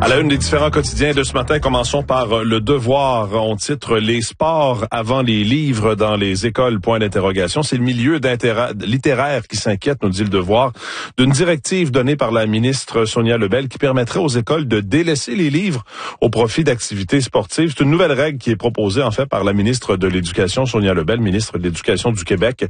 À la une des différents quotidiens de ce matin, commençons par Le Devoir. On titre « Les sports avant les livres dans les écoles ». Point d'interrogation. C'est le milieu littéraire qui s'inquiète, nous dit Le Devoir, d'une directive donnée par la ministre Sonia Lebel qui permettrait aux écoles de délaisser les livres au profit d'activités sportives. C'est une nouvelle règle qui est proposée en fait par la ministre de l'Éducation, Sonia Lebel, ministre de l'Éducation du Québec.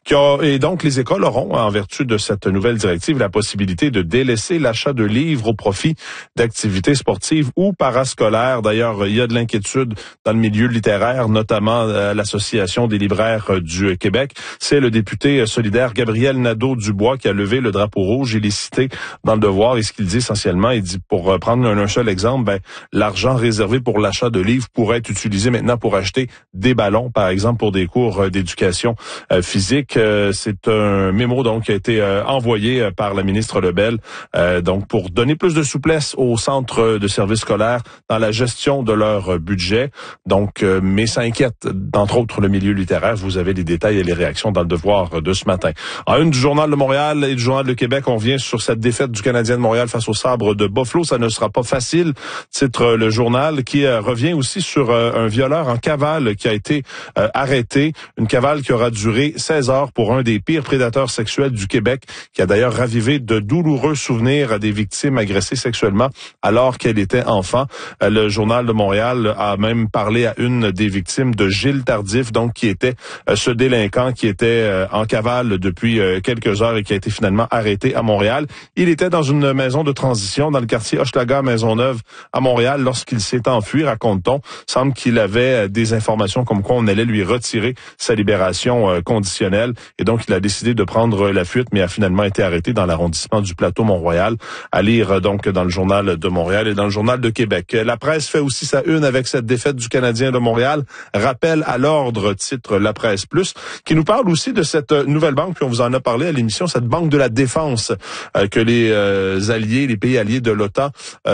Et donc les écoles auront, en vertu de cette nouvelle directive, la possibilité de délaisser l'achat de livres au profit d'activités sportives ou parascolaires. D'ailleurs, il y a de l'inquiétude dans le milieu littéraire, notamment l'Association des libraires du Québec. C'est le député solidaire Gabriel Nadeau-Dubois qui a levé le drapeau rouge. Il est cité dans Le Devoir et ce qu'il dit essentiellement, il dit, pour prendre un seul exemple, l'argent réservé pour l'achat de livres pourrait être utilisé maintenant pour acheter des ballons, par exemple, pour des cours d'éducation physique. C'est un mémo donc qui a été envoyé par la ministre Lebel, donc pour donner plus de souplesse aux centres de services scolaires dans la gestion de leur budget. Donc, mais ça inquiète, d'entre autres, le milieu littéraire. Vous avez les détails et les réactions dans Le Devoir de ce matin. En une du Journal de Montréal et du Journal de Québec, on vient sur cette défaite du Canadien de Montréal face aux Sabres de Buffalo. Ça ne sera pas facile, titre le journal, qui revient aussi sur un violeur en cavale qui a été arrêté. Une cavale qui aura duré 16 heures pour un des pires prédateurs sexuels du Québec, qui a d'ailleurs ravivé de douloureux souvenirs à des victimes agressées sexuellement alors qu'elle était enfant. Le Journal de Montréal a même parlé à une des victimes de Gilles Tardif, donc qui était ce délinquant qui était en cavale depuis quelques heures et qui a été finalement arrêté à Montréal. Il était dans une maison de transition dans le quartier Hochelaga-Maisonneuve à Montréal lorsqu'il s'est enfui, raconte-t-on. Semble qu'il avait des informations comme quoi on allait lui retirer sa libération conditionnelle et donc il a décidé de prendre la fuite mais a finalement été arrêté dans l'arrondissement du Plateau-Mont-Royal. À lire donc dans le Journal de Montréal et dans le Journal de Québec. La presse fait aussi sa une avec cette défaite du Canadien de Montréal. Rappel à l'ordre, titre La Presse Plus, qui nous parle aussi de cette nouvelle banque, puis on vous en a parlé à l'émission, cette banque de la défense que les pays alliés de l'OTAN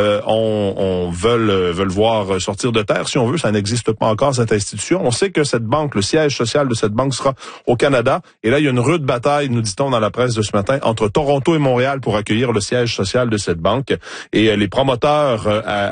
veulent voir sortir de terre. Si on veut, ça n'existe pas encore, cette institution. On sait que cette banque, le siège social de cette banque sera au Canada. Et là, il y a une rude bataille, nous dit-on dans la presse de ce matin, entre Toronto et Montréal pour accueillir le siège social de cette banque. Et les promoteurs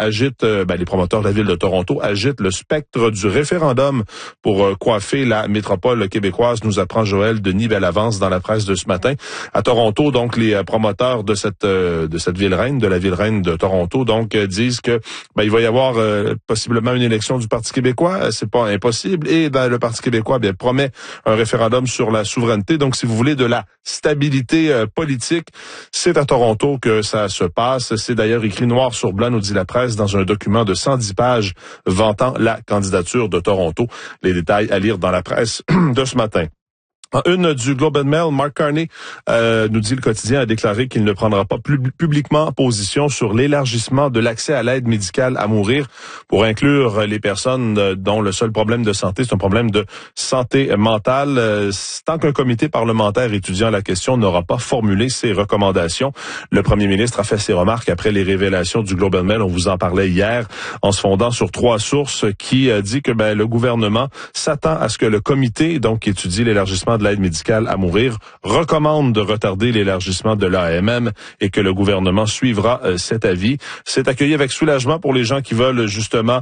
les promoteurs de la ville de Toronto agitent le spectre du référendum pour coiffer la métropole québécoise, nous apprend Joël Denis Bellavance dans la presse de ce matin. À Toronto, donc, les promoteurs de cette ville reine, de la ville reine de Toronto, donc, disent que il va y avoir possiblement une élection du Parti québécois. C'est pas impossible. Et le Parti québécois promet un référendum sur la souveraineté. Donc, si vous voulez de la stabilité politique, c'est à Toronto que ça se passe. C'est d'ailleurs écrit noir sur blanc, nous dit la presse, dans un document de 110 pages vantant la candidature de Toronto. Les détails à lire dans la presse de ce matin. En une du Globe and Mail, Mark Carney, nous dit le quotidien, a déclaré qu'il ne prendra pas publiquement position sur l'élargissement de l'accès à l'aide médicale à mourir pour inclure les personnes dont le seul problème de santé, c'est un problème de santé mentale. Tant qu'un comité parlementaire étudiant la question n'aura pas formulé ses recommandations, le premier ministre a fait ses remarques après les révélations du Globe and Mail. On vous en parlait hier, en se fondant sur 3 sources, qui dit que le gouvernement s'attend à ce que le comité, donc qui étudie l'élargissement de l'aide médicale à mourir, recommande de retarder l'élargissement de l'AMM et que le gouvernement suivra cet avis. C'est accueilli avec soulagement pour les gens qui veulent justement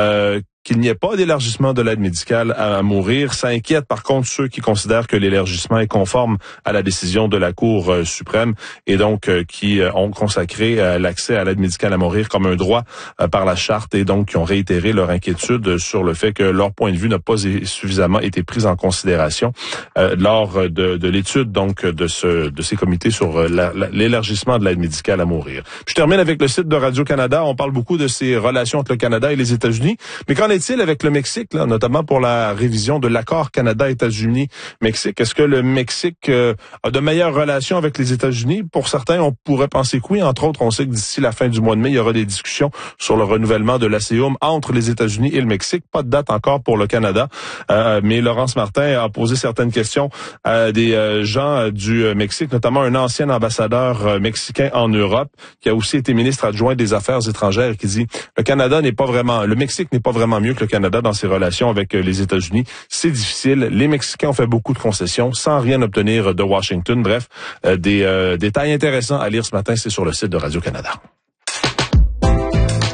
qu'il n'y ait pas d'élargissement de l'aide médicale à mourir. Ça inquiète par contre ceux qui considèrent que l'élargissement est conforme à la décision de la Cour suprême et donc qui ont consacré l'accès à l'aide médicale à mourir comme un droit par la charte et donc qui ont réitéré leur inquiétude sur le fait que leur point de vue n'a pas suffisamment été pris en considération lors de l'étude donc de ces comités sur l'élargissement de l'aide médicale à mourir. Je termine avec le site de Radio-Canada. On parle beaucoup de ces relations entre le Canada et les États-Unis, mais qu'en est-il avec le Mexique, là, notamment pour la révision de l'accord Canada-États-Unis-Mexique? Est-ce que le Mexique a de meilleures relations avec les États-Unis? Pour certains, on pourrait penser que oui. Entre autres, on sait que d'ici la fin du mois de mai, il y aura des discussions sur le renouvellement de l'ACEUM entre les États-Unis et le Mexique. Pas de date encore pour le Canada, mais Laurence Martin a posé certaines questions à des gens du Mexique, notamment un ancien ambassadeur mexicain en Europe, qui a aussi été ministre adjoint des Affaires étrangères, qui dit le Mexique n'est pas vraiment mieux que le Canada dans ses relations avec les États-Unis. C'est difficile. Les Mexicains ont fait beaucoup de concessions sans rien obtenir de Washington. Bref, des détails intéressants à lire ce matin, c'est sur le site de Radio-Canada.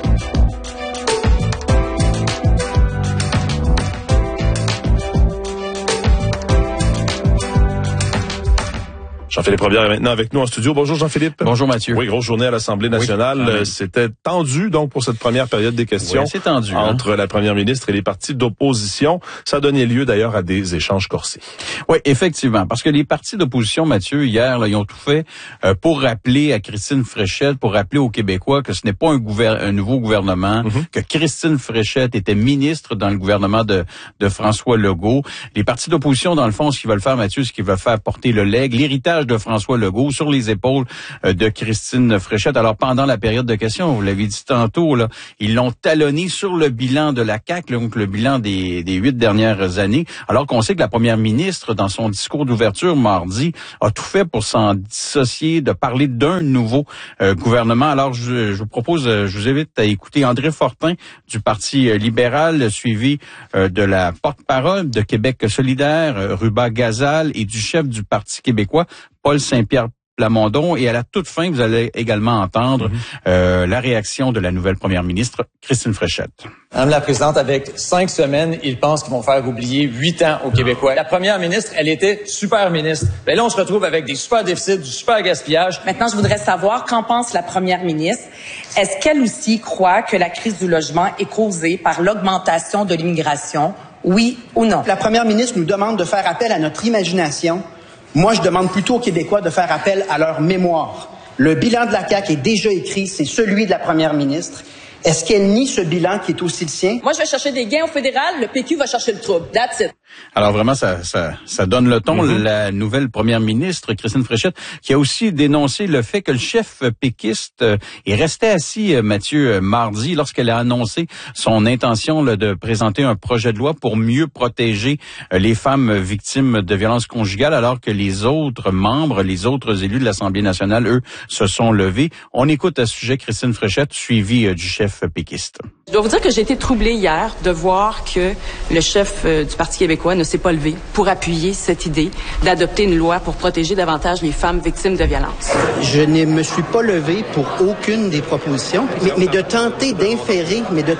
Jean-Philippe Robillard est maintenant avec nous en studio. Bonjour Jean-Philippe. Bonjour Mathieu. Oui, grosse journée à l'Assemblée nationale. Oui. C'était tendu donc pour cette première période des questions. Oui, c'est tendu. Entre la première ministre et les partis d'opposition. Ça a donné lieu d'ailleurs à des échanges corsés. Oui, effectivement. Parce que les partis d'opposition, Mathieu, hier, là, ils ont tout fait pour rappeler à Christine Fréchette, pour rappeler aux Québécois que ce n'est pas un nouveau gouvernement, que Christine Fréchette était ministre dans le gouvernement de François Legault. Les partis d'opposition, dans le fond, ce qu'ils veulent faire, Mathieu, c'est qu'ils veulent faire porter le legs, l'héritage de François Legault sur les épaules de Christine Fréchette. Alors, pendant la période de questions, vous l'avez dit tantôt, là, ils l'ont talonné sur le bilan de la CAQ, donc le bilan des 8 dernières années, alors qu'on sait que la première ministre, dans son discours d'ouverture mardi, a tout fait pour s'en dissocier, de parler d'un nouveau gouvernement. Alors, je vous propose, je vous invite à écouter André Fortin du Parti libéral, suivi de la porte-parole de Québec solidaire, Ruba Gazal, et du chef du Parti québécois, Paul Saint-Pierre Plamondon. Et à la toute fin, vous allez également entendre la réaction de la nouvelle première ministre, Christine Fréchette. Madame la Présidente, avec 5 semaines, ils pensent qu'ils vont faire oublier 8 ans aux Québécois. La première ministre, elle était super ministre. Mais là, on se retrouve avec des super déficits, du super gaspillage. Maintenant, je voudrais savoir qu'en pense la première ministre. Est-ce qu'elle aussi croit que la crise du logement est causée par l'augmentation de l'immigration? Oui ou non? La première ministre nous demande de faire appel à notre imagination. Moi, je demande plutôt aux Québécois de faire appel à leur mémoire. Le bilan de la CAQ est déjà écrit, c'est celui de la première ministre. Est-ce qu'elle nie ce bilan qui est aussi le sien? Moi, je vais chercher des gains au fédéral, le PQ va chercher le trouble. That's it. Alors vraiment, ça donne le ton. La nouvelle première ministre, Christine Fréchette, qui a aussi dénoncé le fait que le chef péquiste est resté assis, Mathieu, mardi, lorsqu'elle a annoncé son intention de présenter un projet de loi pour mieux protéger les femmes victimes de violences conjugales, alors que les autres membres, les autres élus de l'Assemblée nationale, eux, se sont levés. On écoute à ce sujet Christine Fréchette, suivie du chef péquiste. Je dois vous dire que j'ai été troublée hier de voir que le chef du Parti québécois ne s'est pas levé pour appuyer cette idée d'adopter une loi pour protéger davantage les femmes victimes de violences. Je ne me suis pas levé pour aucune des propositions, mais de tenter d'inférer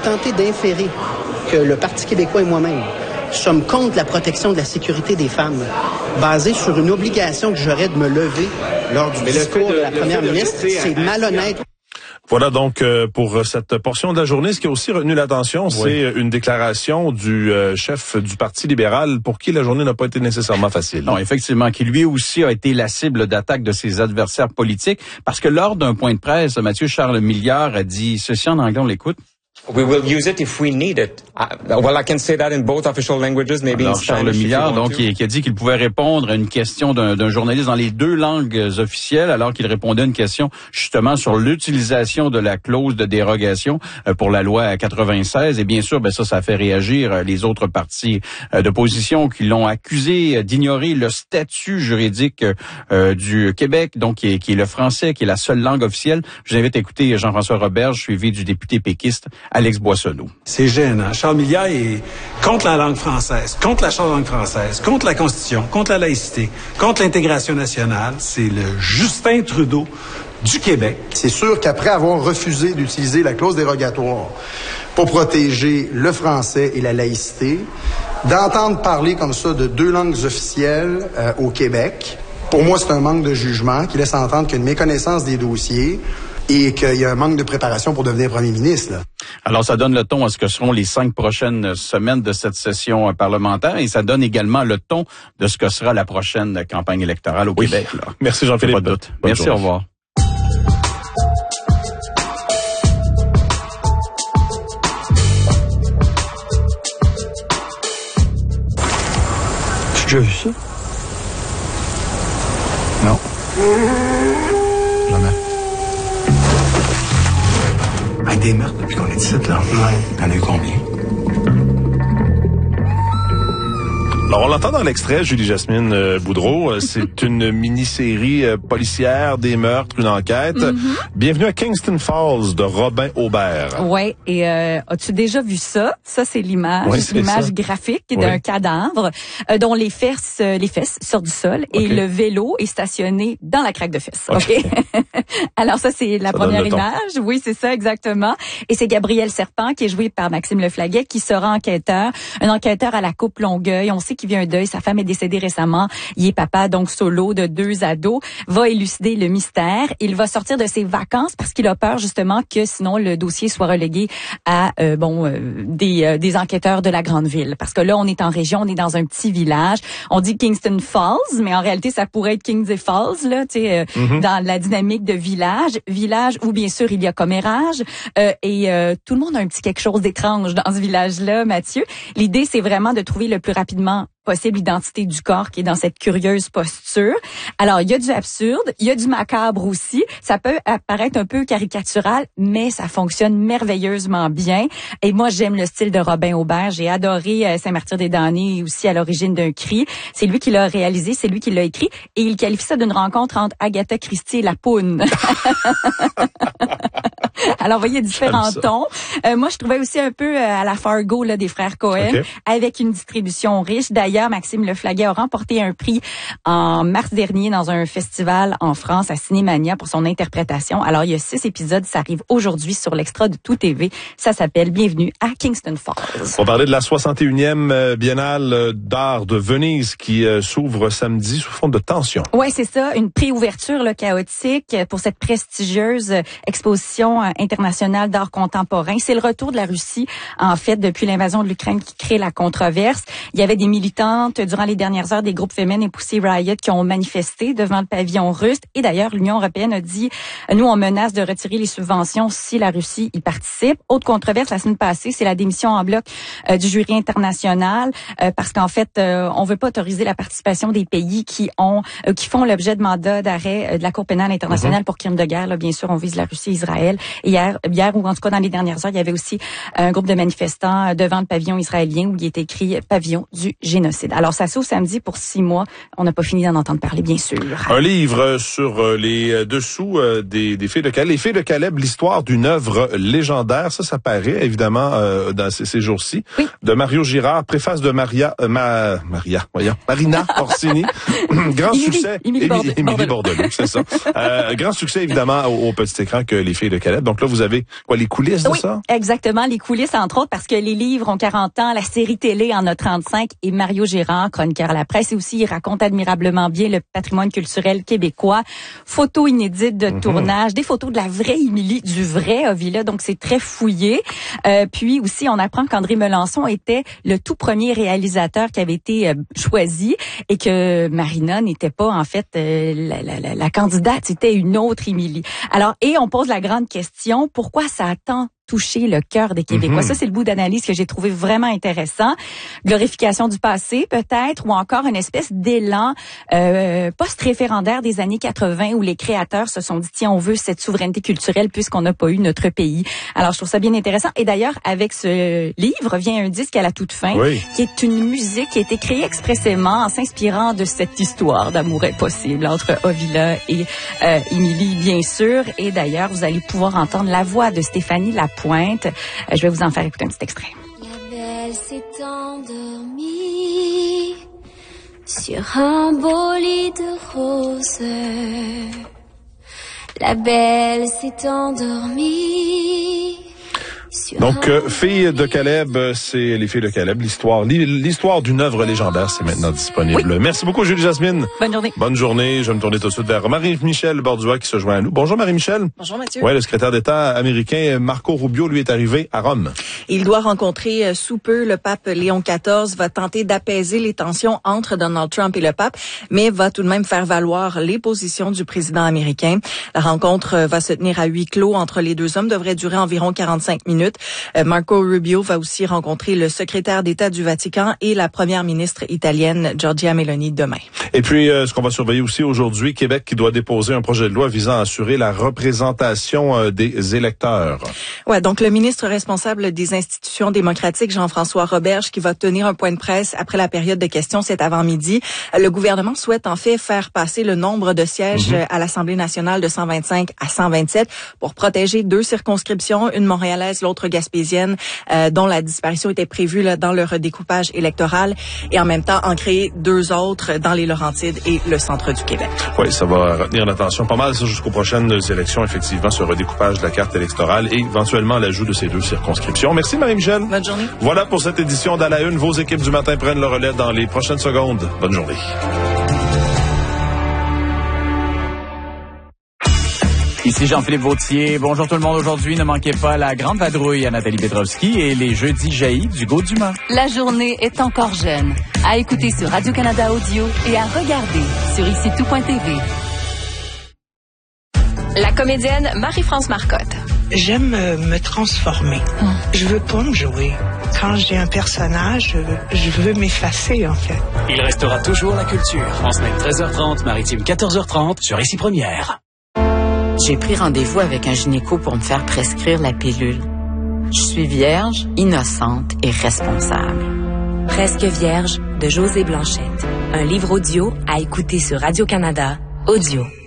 que le Parti québécois et moi-même sommes contre la protection de la sécurité des femmes, basée sur une obligation que j'aurais de me lever lors du discours de la première ministre, c'est malhonnête. Voilà donc pour cette portion de la journée. Ce qui a aussi retenu l'attention, c'est une déclaration du chef du Parti libéral pour qui la journée n'a pas été nécessairement facile. Non, effectivement, qui lui aussi a été la cible d'attaque de ses adversaires politiques, parce que lors d'un point de presse, Mathieu Charles Milliard a dit ceci en anglais, on l'écoute. We will use it if we need it. Well, I can say that in both official languages, maybe in Spanish. Charles Milliard, donc, qui a dit qu'il pouvait répondre à une question d'un journaliste dans les 2 langues officielles, alors qu'il répondait à une question justement sur l'utilisation de la clause de dérogation pour la loi 96. Et bien sûr, ça a fait réagir les autres partis d'opposition qui l'ont accusé d'ignorer le statut juridique du Québec, donc qui est le français, qui est la seule langue officielle. Je vous invite à écouter Jean-François Roberge, suivi du député péquiste Alex Boissonneau. C'est gênant. Charles Milliard est contre la langue française, contre la charte de langue française, contre la Constitution, contre la laïcité, contre l'intégration nationale. C'est le Justin Trudeau du Québec. C'est sûr qu'après avoir refusé d'utiliser la clause dérogatoire pour protéger le français et la laïcité, d'entendre parler comme ça de 2 langues officielles au Québec, pour moi, c'est un manque de jugement qui laisse entendre qu'il y a une méconnaissance des dossiers et qu'il y a un manque de préparation pour devenir premier ministre, là. Alors, ça donne le ton à ce que seront les 5 prochaines semaines de cette session parlementaire, et ça donne également le ton de ce que sera la prochaine campagne électorale au Québec. Là. Merci Jean-Philippe. Pas de doute. Merci, journée. Au revoir. Tu as vu ça? Non. Jamais. Des meurtres depuis qu'on est ici, là. Ouais. T'en as eu combien? Alors, on l'entend dans l'extrait, Julie-Jasmine Boudreau. C'est une mini-série policière, des meurtres, une enquête. Bienvenue à Kingston Falls de Robin Aubert. Oui, et as-tu déjà vu ça? Ça, c'est l'image, l'image graphique d'un cadavre dont les fesses sortent du sol et le vélo est stationné dans la craque de fesses. OK? Alors ça, c'est la première image. Oui, c'est ça, exactement. Et c'est Gabriel Serpent, qui est joué par Maxime Leflaguet, qui sera enquêteur. Un enquêteur à la Coupe Longueuil. On sait qu'il qui vit un deuil. Sa femme est décédée récemment. Il est papa, donc solo, de 2 ados. Va élucider le mystère. Il va sortir de ses vacances parce qu'il a peur justement que sinon le dossier soit relégué à des enquêteurs de la grande ville. Parce que là, on est en région, on est dans un petit village. On dit Kingston Falls, mais en réalité, ça pourrait être Kingsley Falls, là, tu sais, dans la dynamique de village où bien sûr il y a commérage et tout le monde a un petit quelque chose d'étrange dans ce village-là, Mathieu. L'idée, c'est vraiment de trouver le plus rapidement possible l'identité du corps qui est dans cette curieuse posture. Alors, il y a du absurde, il y a du macabre aussi. Ça peut apparaître un peu caricatural, mais ça fonctionne merveilleusement bien. Et moi, j'aime le style de Robin Aubert. J'ai adoré Saint-Martyr-des-Damnés, aussi à l'origine d'un cri. C'est lui qui l'a réalisé, c'est lui qui l'a écrit. Et il qualifie ça d'une rencontre entre Agatha Christie et la Poune. Alors, vous voyez, différents tons. Moi, je trouvais aussi un peu à la Fargo là, des frères Cohen, avec une distribution riche. D'ailleurs, Maxime Leflaguet a remporté un prix en mars dernier dans un festival en France à Cinémania pour son interprétation. Alors, il y a 6 épisodes. Ça arrive aujourd'hui sur l'Extra de Tout TV. Ça s'appelle Bienvenue à Kingston Falls. On parlait de la 61e Biennale d'art de Venise qui s'ouvre samedi sous forme de tension. Ouais, c'est ça. Une préouverture là, chaotique pour cette prestigieuse exposition internationale d'art contemporain. C'est le retour de la Russie, en fait, depuis l'invasion de l'Ukraine qui crée la controverse. Il y avait des militantes durant les dernières heures des groupes féminins et Pussy Riot qui ont manifesté devant le pavillon russe. Et d'ailleurs, l'Union européenne a dit, nous, on menace de retirer les subventions si la Russie y participe. Autre controverse, la semaine passée, c'est la démission en bloc du jury international parce qu'en fait, on veut pas autoriser la participation des pays qui font l'objet de mandats d'arrêt de la Cour pénale internationale pour crimes de guerre. Là, bien sûr, on vise la Russie et Israël. Et hier, ou en tout cas dans les dernières heures, il y avait aussi un groupe de manifestants devant le pavillon israélien où il était écrit « Pavillon du génocide ». Alors, ça s'ouvre samedi pour 6 mois. On n'a pas fini d'en entendre parler, bien sûr. Un livre sur les dessous des Filles de Caleb. Les Filles de Caleb, l'histoire d'une œuvre légendaire. Ça paraît évidemment dans ces jours-ci. Oui. De Mario Girard, préface de Marina Orsini. Grand succès. Émilie Bordelot, c'est ça. Grand succès, évidemment, au petit écran que Les Filles de Caleb. Donc là, vous avez quoi, les coulisses de ça? Exactement, les coulisses, entre autres, parce que les livres ont 40 ans, la série télé en a 35, et Mario Girard, chroniqueur à la presse, et aussi, il raconte admirablement bien le patrimoine culturel québécois. Photos inédites de tournage, des photos de la vraie Émilie, du vrai Ovila, donc c'est très fouillé. Puis aussi, on apprend qu'André Melançon était le tout premier réalisateur qui avait été choisi et que Marina n'était pas, en fait, la candidate, c'était une autre Émilie. Alors, et on pose la grande question, pourquoi ça a tant toucher le cœur des Québécois. Ça, c'est le bout d'analyse que j'ai trouvé vraiment intéressant. Glorification du passé, peut-être, ou encore une espèce d'élan post-référendaire des années 80 où les créateurs se sont dit, tiens, on veut cette souveraineté culturelle puisqu'on n'a pas eu notre pays. Alors, je trouve ça bien intéressant. Et d'ailleurs, avec ce livre, vient un disque à la toute fin, qui est une musique qui a été créée expressément en s'inspirant de cette histoire d'amour impossible entre Ovila et Émilie, bien sûr. Et d'ailleurs, vous allez pouvoir entendre la voix de Stéphanie Lapointe. Je vais vous en faire écouter un petit extrait. La belle s'est endormie sur un beau lit de rose. La belle s'est endormie. Donc, Filles de Caleb, c'est Les Filles de Caleb, l'histoire d'une œuvre légendaire, c'est maintenant disponible. Oui. Merci beaucoup, Julie-Jasmine. Bonne journée. Bonne journée. Je vais me tourner tout de suite vers Marie-Michel Bordua qui se joint à nous. Bonjour, Marie-Michel. Bonjour, Mathieu. Ouais, le secrétaire d'État américain Marco Rubio, lui, est arrivé à Rome. Il doit rencontrer sous peu le pape Léon XIV, va tenter d'apaiser les tensions entre Donald Trump et le pape, mais va tout de même faire valoir les positions du président américain. La rencontre va se tenir à huis clos entre les deux hommes, devrait durer environ 45 minutes. Marco Rubio va aussi rencontrer le secrétaire d'État du Vatican et la première ministre italienne Giorgia Meloni demain. Et puis, ce qu'on va surveiller aussi aujourd'hui, Québec qui doit déposer un projet de loi visant à assurer la représentation des électeurs. Ouais, donc le ministre responsable des institutions démocratiques, Jean-François Roberge, qui va tenir un point de presse après la période de questions cet avant-midi. Le gouvernement souhaite en fait faire passer le nombre de sièges à l'Assemblée nationale de 125 à 127 pour protéger 2 circonscriptions, une montréalaise, l'autre gaspésienne, dont la disparition était prévue là, dans le redécoupage électoral, et en même temps en créer 2 autres dans les Laurentides et le centre du Québec. Oui, ça va retenir l'attention pas mal ça, jusqu'aux prochaines élections, effectivement, ce redécoupage de la carte électorale et éventuellement l'ajout de ces 2 circonscriptions. Merci Marie-Michel. Bonne journée. Voilà pour cette édition d'À la Une. Vos équipes du matin prennent le relais dans les prochaines secondes. Bonne journée. Ici Jean-Philippe Vautier. Bonjour tout le monde. Aujourd'hui, ne manquez pas la grande vadrouille à Nathalie Petrovski et les jeudis jaillis d'Hugo Dumas. La journée est encore jeune. À écouter sur Radio-Canada Audio et à regarder sur icitout.tv. La comédienne Marie-France Marcotte. J'aime me transformer. Je veux pas me jouer. Quand j'ai un personnage, je veux m'effacer, en fait. Il restera toujours la culture. France-Net 13h30, Maritime 14h30 sur Ici Première. J'ai pris rendez-vous avec un gynéco pour me faire prescrire la pilule. Je suis vierge, innocente et responsable. Presque vierge de Josée Blanchette. Un livre audio à écouter sur Radio-Canada Audio.